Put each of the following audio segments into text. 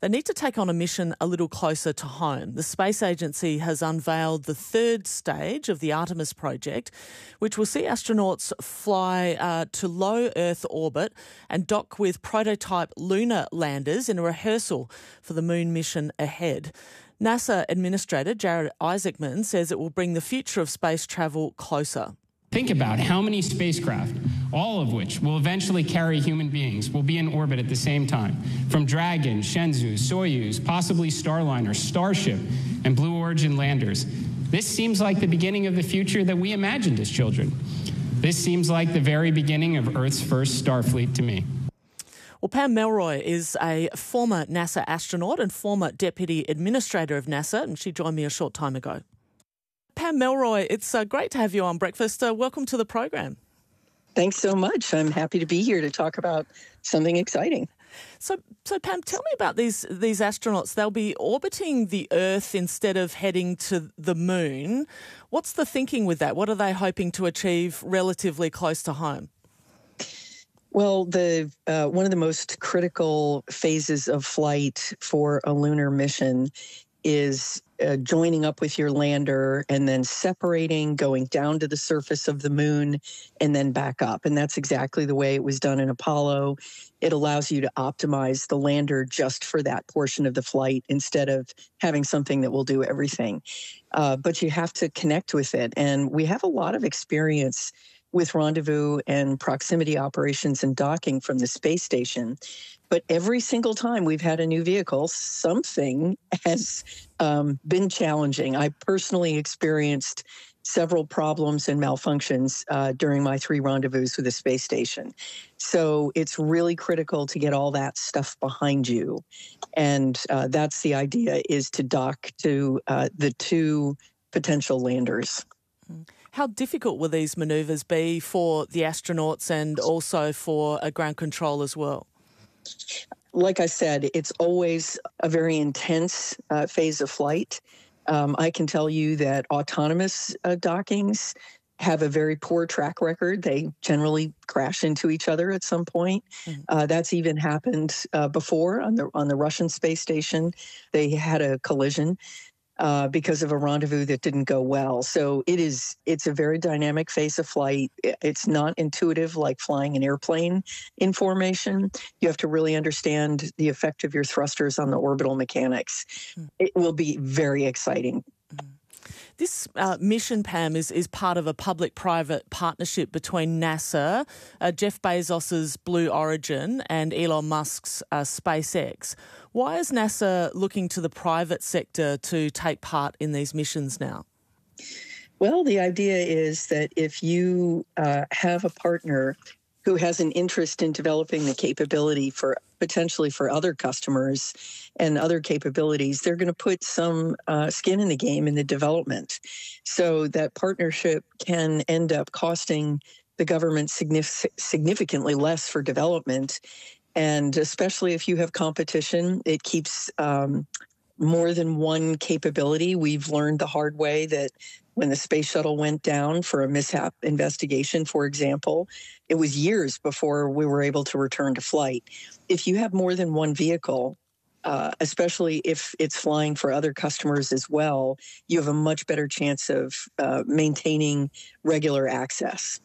They need to take on a mission a little closer to home. The Space Agency has unveiled the third stage of the Artemis project, which will see astronauts fly to low Earth orbit and dock with prototype lunar landers in a rehearsal for the moon mission ahead. NASA Administrator Jared Isaacman says it will bring the future of space travel closer. Think about how many spacecraft, all of which will eventually carry human beings, will be in orbit at the same time. From Dragon, Shenzhou, Soyuz, possibly Starliner, Starship, and Blue Origin landers. This seems like the beginning of the future that we imagined as children. This seems like the very beginning of Earth's first Starfleet to me. Well, Pam Melroy is a former NASA astronaut and former Deputy Administrator of NASA, and she joined me a short time ago. Pam Melroy, it's great to have you on Breakfast. Welcome to the program. Thanks so much. I'm happy to be here to talk about something exciting. So Pam, tell me about these astronauts. They'll be orbiting the Earth instead of heading to the moon. What's the thinking with that? What are they hoping to achieve relatively close to home? Well, one of the most critical phases of flight for a lunar mission is joining up with your lander and then separating, going down to the surface of the moon, and then back up. And that's exactly the way it was done in Apollo. It allows you to optimize the lander just for that portion of the flight instead of having something that will do everything. But you have to connect with it. And we have a lot of experience with rendezvous and proximity operations and docking from the space station. But every single time we've had a new vehicle, something has been challenging. I personally experienced several problems and malfunctions during my 3 rendezvous with the space station. So it's really critical to get all that stuff behind you. And that's the idea, is to dock to the 2 potential landers. How difficult will these manoeuvres be for the astronauts and also for ground control as well? Like I said, it's always a very intense phase of flight. I can tell you that autonomous dockings have a very poor track record. They generally crash into each other at some point. That's even happened before on the Russian space station. They had a collision because of a rendezvous that didn't go well. So it's a very dynamic phase of flight. It's not intuitive like flying an airplane in formation. You have to really understand the effect of your thrusters on the orbital mechanics. It will be very exciting. This mission, Pam, is part of a public-private partnership between NASA, Jeff Bezos's Blue Origin, and Elon Musk's SpaceX. Why is NASA looking to the private sector to take part in these missions now? Well, the idea is that if you have a partner who has an interest in developing the capability for potentially for other customers and other capabilities, they're going to put some skin in the game in the development. So that partnership can end up costing the government significantly less for development. And especially if you have competition, it keeps more than one capability. We've learned the hard way that when the space shuttle went down for a mishap investigation, for example, it was years before we were able to return to flight. If you have more than one vehicle, especially if it's flying for other customers as well, you have a much better chance of maintaining regular access.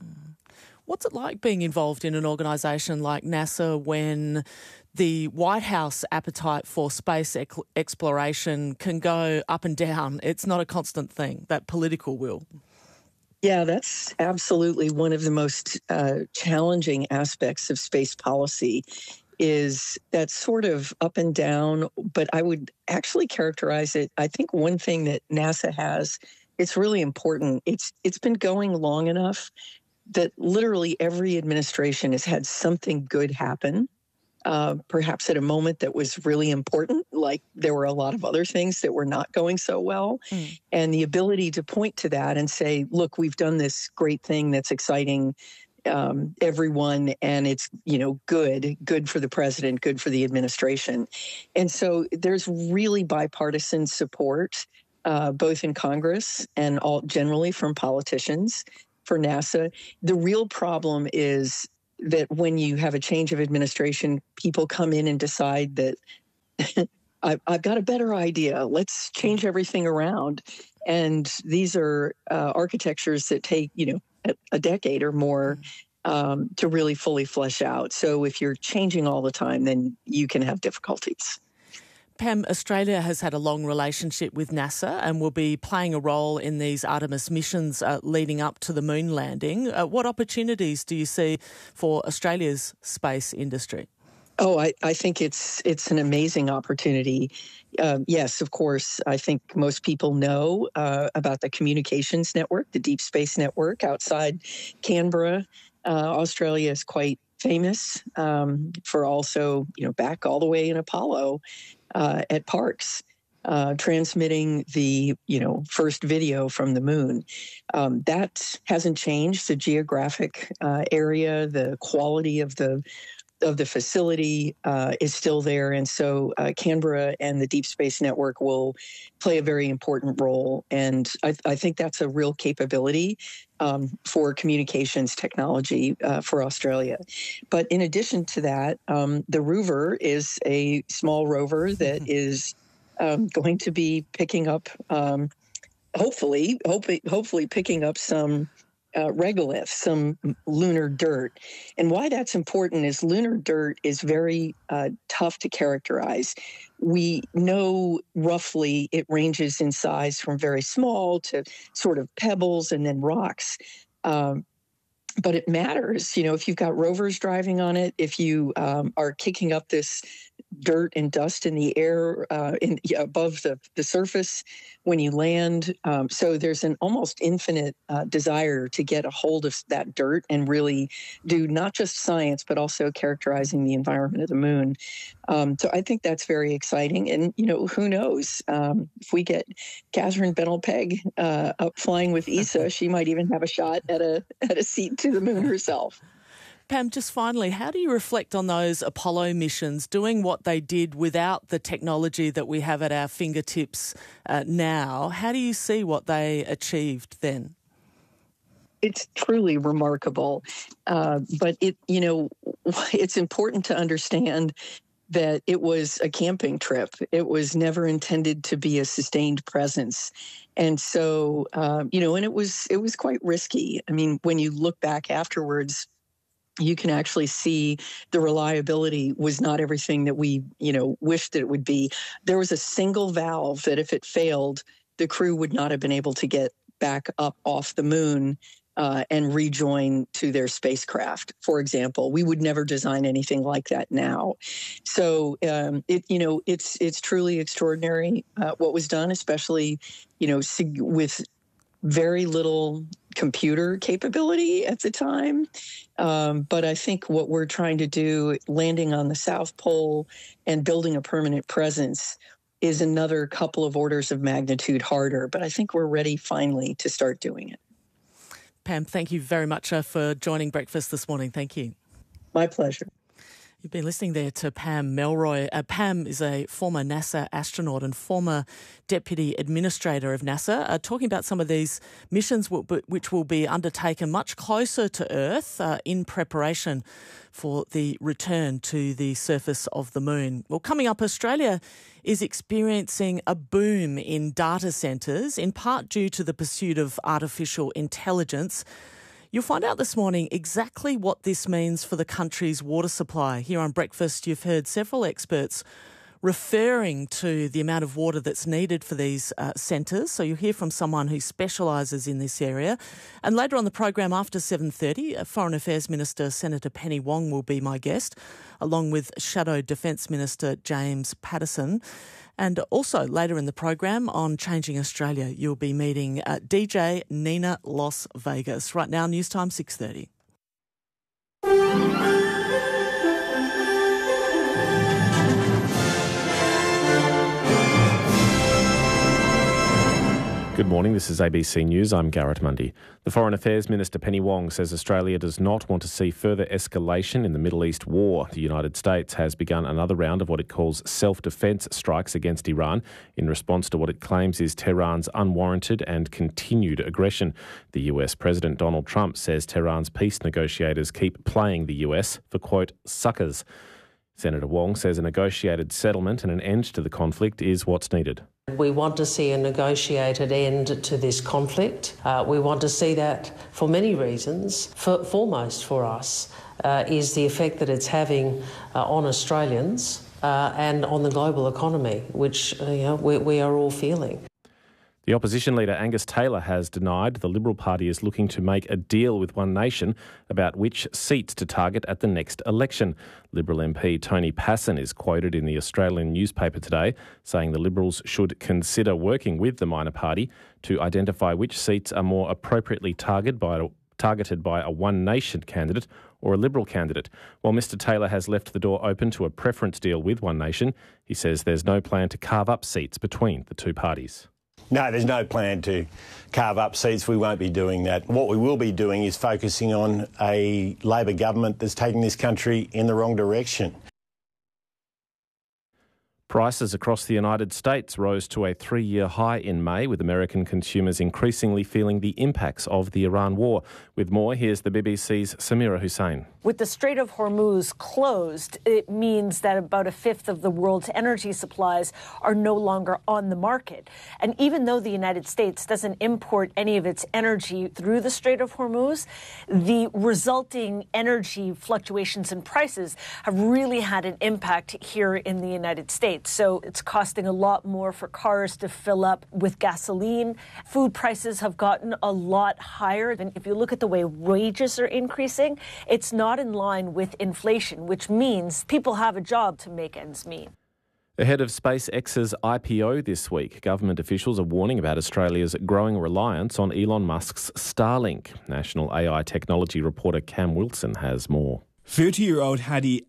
What's it like being involved in an organisation like NASA when the White House appetite for space exploration can go up and down? It's not a constant thing, that political will. Yeah, that's absolutely one of the most challenging aspects of space policy, is that sort of up and down, but I would actually characterize it. I think one thing that NASA has, it's really important. It's been going long enough that literally every administration has had something good happen, perhaps at a moment that was really important, like there were a lot of other things that were not going so well. And the ability to point to that and say, look, we've done this great thing that's exciting everyone, and it's, good for the president, good for the administration. And so there's really bipartisan support, both in Congress and generally from politicians for NASA. The real problem is that when you have a change of administration, people come in and decide that I've got a better idea. Let's change everything around. And these are architectures that take, a decade or more to really fully flesh out. So if you're changing all the time, then you can have difficulties. Pam, Australia has had a long relationship with NASA and will be playing a role in these Artemis missions leading up to the moon landing. What opportunities do you see for Australia's space industry? Oh, I think it's an amazing opportunity. Yes, of course. I think most people know about the communications network, the Deep Space Network outside Canberra. Australia is quite famous for also, back all the way in Apollo at Parkes, transmitting the, first video from the moon. That hasn't changed. The geographic area, the quality of the facility is still there. And so Canberra and the Deep Space Network will play a very important role. And I think that's a real capability for communications technology for Australia. But in addition to that, the Rover is a small rover that is going to be picking up, hopefully picking up some regolith, some lunar dirt. And why that's important is lunar dirt is very tough to characterize. We know roughly it ranges in size from very small to sort of pebbles and then rocks. But it matters, if you've got rovers driving on it, if you are kicking up this dirt and dust in the air above the surface when you land. So there's an almost infinite desire to get a hold of that dirt and really do not just science, but also characterizing the environment of the moon. So I think that's very exciting. And, who knows? If we get Catherine Benelpeg up flying with ESA, she might even have a shot at a seat to the moon herself. Pam, just finally, how do you reflect on those Apollo missions doing what they did without the technology that we have at our fingertips now? How do you see what they achieved then? It's truly remarkable. But it's important to understand that it was a camping trip. It was never intended to be a sustained presence. And so, and it was quite risky. I mean, when you look back afterwards, you can actually see the reliability was not everything that we, wished that it would be. There was a single valve that if it failed, the crew would not have been able to get back up off the moon and rejoin to their spacecraft, for example. We would never design anything like that now. So it's truly extraordinary what was done, especially, with very little computer capability at the time. But I think what we're trying to do, landing on the South Pole and building a permanent presence, is another couple of orders of magnitude harder. But I think we're ready finally to start doing it. Pam, thank you very much for joining Breakfast this morning. Thank you. My pleasure. You've been listening there to Pam Melroy. Pam is a former NASA astronaut and former Deputy Administrator of NASA, talking about some of these missions which will be undertaken much closer to Earth in preparation for the return to the surface of the moon. Well, coming up, Australia is experiencing a boom in data centres, in part due to the pursuit of artificial intelligence. You'll find out this morning exactly what this means for the country's water supply. Here on Breakfast, you've heard several experts referring to the amount of water that's needed for these centres. So you'll hear from someone who specialises in this area. And later on the program, after 7:30, Foreign Affairs Minister Senator Penny Wong will be my guest, along with Shadow Defence Minister James Paterson. And also later in the program on Changing Australia, you'll be meeting DJ Nina Las Vegas. Right now, news time 6:30. Good morning, this is ABC News. I'm Garrett Mundy. The Foreign Affairs Minister Penny Wong says Australia does not want to see further escalation in the Middle East war. The United States has begun another round of what it calls self-defence strikes against Iran in response to what it claims is Tehran's unwarranted and continued aggression. The US President Donald Trump says Tehran's peace negotiators keep playing the US for, quote, suckers. Senator Wong says a negotiated settlement and an end to the conflict is what's needed. We want to see a negotiated end to this conflict. We want to see that for many reasons. Foremost for us is the effect that it's having on Australians and on the global economy, which we are all feeling. The opposition leader Angus Taylor has denied the Liberal Party is looking to make a deal with One Nation about which seats to target at the next election. Liberal MP Tony Passon is quoted in the Australian newspaper today saying the Liberals should consider working with the minor party to identify which seats are more appropriately targeted by a One Nation candidate or a Liberal candidate. While Mr Taylor has left the door open to a preference deal with One Nation, he says there's no plan to carve up seats between the two parties. No, there's no plan to carve up seats. We won't be doing that. What we will be doing is focusing on a Labor government that's taking this country in the wrong direction. Prices across the United States rose to a 3-year high in May, with American consumers increasingly feeling the impacts of the Iran war. With more, here's the BBC's Samira Hussain. With the Strait of Hormuz closed, it means that about a fifth of the world's energy supplies are no longer on the market. And even though the United States doesn't import any of its energy through the Strait of Hormuz, the resulting energy fluctuations in prices have really had an impact here in the United States. So it's costing a lot more for cars to fill up with gasoline. Food prices have gotten a lot higher. And if you look at the way wages are increasing, it's not in line with inflation, which means people have a job to make ends meet. Ahead of SpaceX's IPO this week, government officials are warning about Australia's growing reliance on Elon Musk's Starlink. National AI technology reporter Cam Wilson has more. 30-year-old Hadi...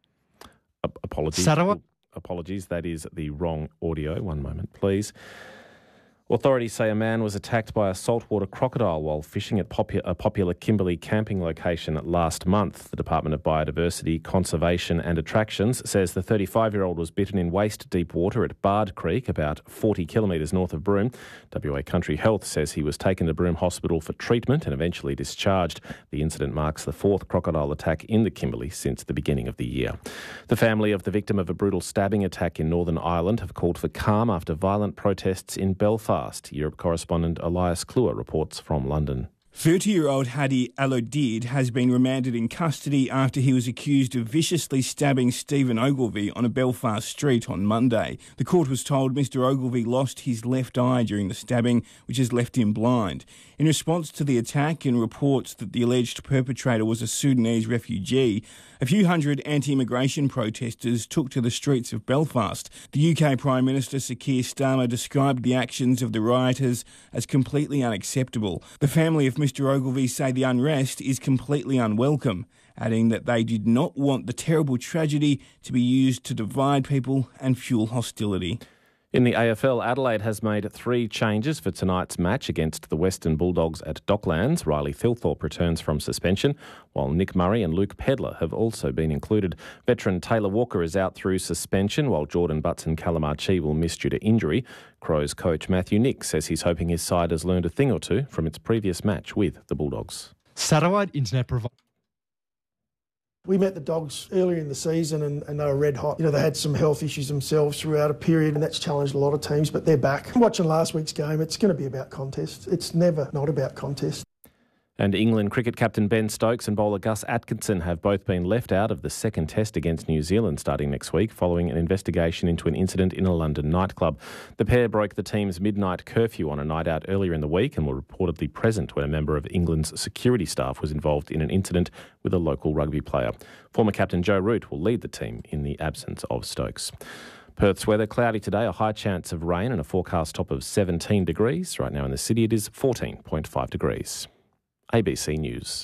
Apologies, that is the wrong audio. One moment, please. Authorities say a man was attacked by a saltwater crocodile while fishing at a popular Kimberley camping location last month. The Department of Biodiversity, Conservation and Attractions says the 35-year-old was bitten in waist-deep water at Bard Creek, about 40 kilometres north of Broome. WA Country Health says he was taken to Broome Hospital for treatment and eventually discharged. The incident marks the fourth crocodile attack in the Kimberley since the beginning of the year. The family of the victim of a brutal stabbing attack in Northern Ireland have called for calm after violent protests in Belfast. Europe correspondent Elias Kluwer reports from London. 30-year-old Hadi Alodid has been remanded in custody after he was accused of viciously stabbing Stephen Ogilvie on a Belfast street on Monday. The court was told Mr Ogilvie lost his left eye during the stabbing, which has left him blind. In response to the attack and reports that the alleged perpetrator was a Sudanese refugee, a few hundred anti-immigration protesters took to the streets of Belfast. The UK Prime Minister Sir Keir Starmer described the actions of the rioters as completely unacceptable. The family of Mr Ogilvie say the unrest is completely unwelcome, adding that they did not want the terrible tragedy to be used to divide people and fuel hostility. In the AFL, Adelaide has made 3 changes for tonight's match against the Western Bulldogs at Docklands. Riley Thilthorpe returns from suspension, while Nick Murray and Luke Pedler have also been included. Veteran Taylor Walker is out through suspension, while Jordan Butts and Callum Archie will miss due to injury. Crows coach Matthew Nick says he's hoping his side has learned a thing or two from its previous match with the Bulldogs. Satellite internet provider. We met the Dogs earlier in the season and they were red hot. They had some health issues themselves throughout a period and that's challenged a lot of teams, but they're back. Watching last week's game, it's going to be about contest. It's never not about contest. And England cricket captain Ben Stokes and bowler Gus Atkinson have both been left out of the second test against New Zealand starting next week following an investigation into an incident in a London nightclub. The pair broke the team's midnight curfew on a night out earlier in the week and were reportedly present when a member of England's security staff was involved in an incident with a local rugby player. Former captain Joe Root will lead the team in the absence of Stokes. Perth's weather, cloudy today, a high chance of rain and a forecast top of 17 degrees. Right now in the city it is 14.5 degrees. ABC News.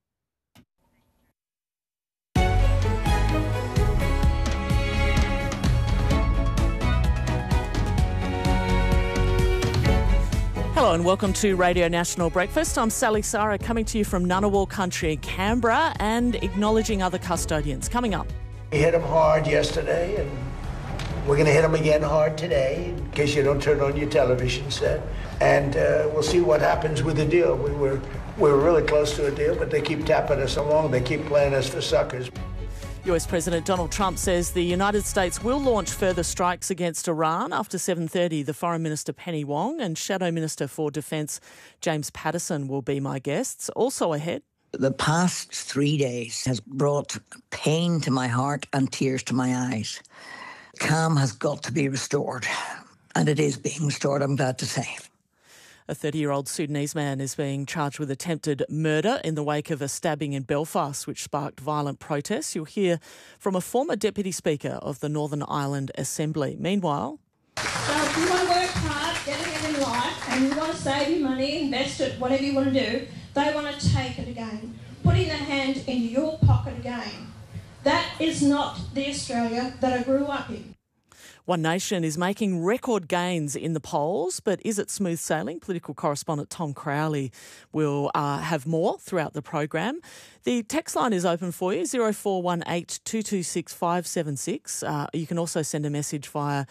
Hello and welcome to Radio National Breakfast. I'm Sally Sara coming to you from Ngunnawal Country, Canberra, and acknowledging other custodians. Coming up. We hit them hard yesterday and we're going to hit them again hard today in case you don't turn on your television set. And we'll see what happens with the deal. We were really close to a deal, but they keep tapping us along. They keep playing us for suckers. US President Donald Trump says the United States will launch further strikes against Iran after 7:30. The Foreign Minister Penny Wong and Shadow Minister for Defence James Paterson will be my guests. Also ahead. The past 3 days has brought pain to my heart and tears to my eyes. Calm has got to be restored, and it is being restored, I'm glad to say. A 30-year-old Sudanese man is being charged with attempted murder in the wake of a stabbing in Belfast, which sparked violent protests. You'll hear from a former Deputy Speaker of the Northern Ireland Assembly. Meanwhile... So if you want to work hard, get ahead in life, and you want to save your money, invest it, whatever you want to do, they want to take it again, putting their hand into your pocket again. That is not the Australia that I grew up in. One Nation is making record gains in the polls, but is it smooth sailing? Political correspondent Tom Crowley will have more throughout the program. The text line is open for you, 0418 226 576. You can also send a message via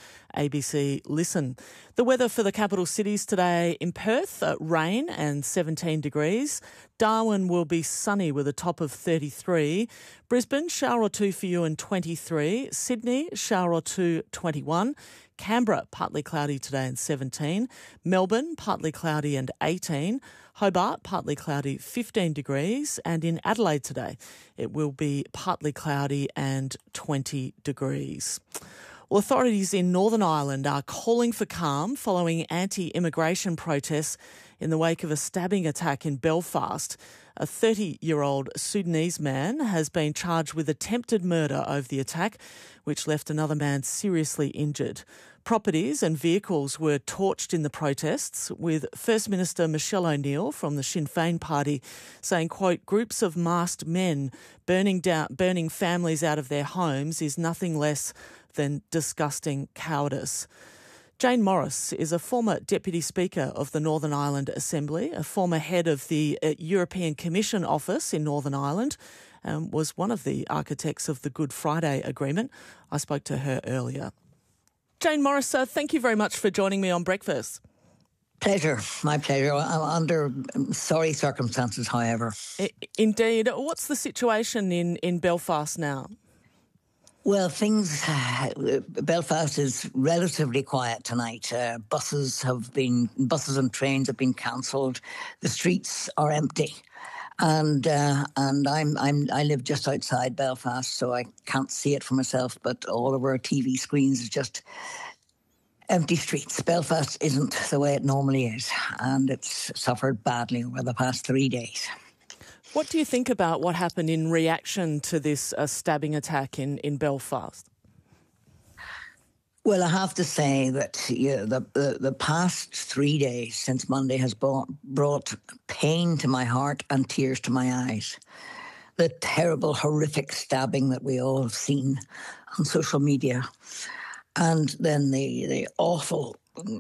ABC Listen. The weather for the capital cities today: in Perth, rain and 17 degrees. Darwin will be sunny with a top of 33. Brisbane, shower or two for you and 23. Sydney, shower or two, 21. Canberra, partly cloudy today and 17. Melbourne, partly cloudy and 18. Hobart, partly cloudy, 15 degrees. And in Adelaide today, it will be partly cloudy and 20 degrees. Well, authorities in Northern Ireland are calling for calm following anti-immigration protests in the wake of a stabbing attack in Belfast. A 30-year-old Sudanese man has been charged with attempted murder over the attack, which left another man seriously injured. Properties and vehicles were torched in the protests, with First Minister Michelle O'Neill from the Sinn Féin party saying, quote, groups of masked men burning families out of their homes is nothing less than disgusting cowardice. Jane Morris is a former Deputy Speaker of the Northern Ireland Assembly, a former head of the European Commission office in Northern Ireland, and was one of the architects of the Good Friday Agreement. I spoke to her earlier. Jane Morris, thank you very much for joining me on Breakfast. Pleasure, my pleasure. I'm under sorry circumstances, however. Indeed. What's the situation in Belfast now? Well, Belfast is relatively quiet tonight. Buses and trains have been cancelled. The streets are empty. And I live just outside Belfast, so I can't see it for myself, but all of our TV screens is just empty streets. Belfast isn't the way it normally is, and it's suffered badly over the past 3 days. What do you think about what happened in reaction to this stabbing attack in Belfast? Well, I have to say that the past 3 days since Monday has brought pain to my heart and tears to my eyes. The terrible, horrific stabbing that we all have seen on social media, and then the awful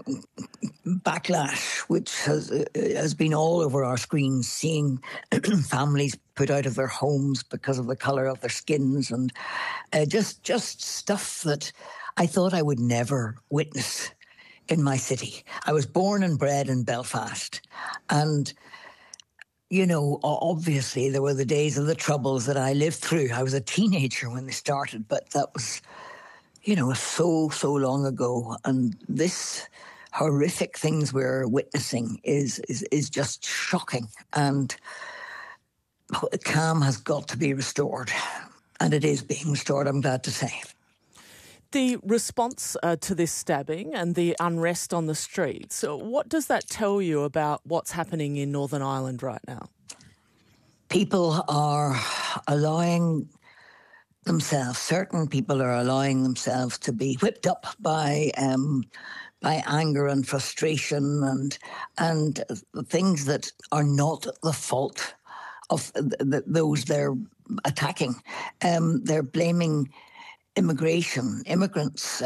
backlash, which has been all over our screens, seeing families put out of their homes because of the colour of their skins, and just stuff that I thought I would never witness in my city. I was born and bred in Belfast, and you know, obviously there were the days of the Troubles that I lived through. I was a teenager when they started, but that was, you know, so long ago. And this horrific things we're witnessing is just shocking. And calm has got to be restored. And it is being restored, I'm glad to say. The response to this stabbing and the unrest on the streets, what does that tell you about what's happening in Northern Ireland right now? People are allowing themselves, certain people are allowing themselves to be whipped up by anger and frustration and things that are not the fault of those they're attacking. They're blaming immigrants,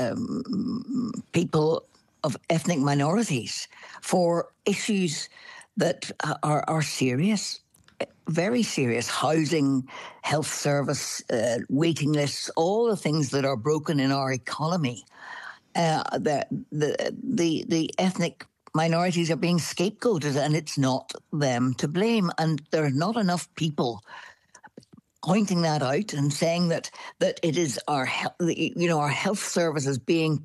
people of ethnic minorities for issues that are serious, very serious. Housing, health service, waiting lists, all the things that are broken in our economy. The ethnic minorities are being scapegoated, and it's not them to blame. And there are not enough people pointing that out and saying that it is our health services being